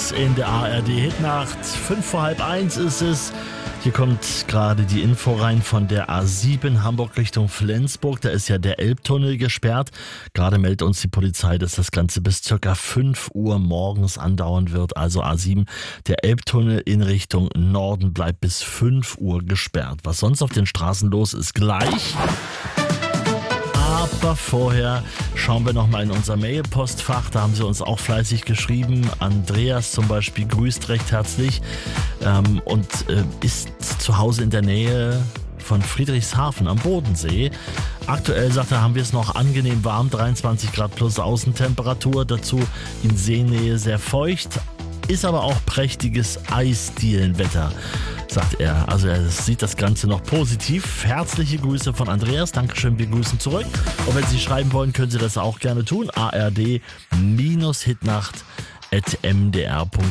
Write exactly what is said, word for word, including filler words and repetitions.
Plus in der A R D-Hitnacht. Fünf vor halb eins ist es. Hier kommt gerade die Info rein von der A sieben Hamburg Richtung Flensburg. Da ist ja der Elbtunnel gesperrt. Gerade meldet uns die Polizei, dass das Ganze bis ca. fünf Uhr morgens andauern wird. Also A sieben, der Elbtunnel in Richtung Norden bleibt bis fünf Uhr gesperrt. Was sonst auf den Straßen los ist, gleich. Aber vorher schauen wir nochmal in unser Mailpostfach. Da haben sie uns auch fleißig geschrieben. Andreas zum Beispiel grüßt recht herzlich ähm, und äh, ist zu Hause in der Nähe von Friedrichshafen am Bodensee. Aktuell, sagt er, haben wir es noch angenehm warm, dreiundzwanzig Grad plus Außentemperatur. Dazu in Seenähe sehr feucht. Ist aber auch prächtiges Eisdielenwetter, sagt er. Also er sieht das Ganze noch positiv. Herzliche Grüße von Andreas. Dankeschön, wir grüßen zurück. Und wenn Sie schreiben wollen, können Sie das auch gerne tun. A R D Hitnacht at m d r punkt de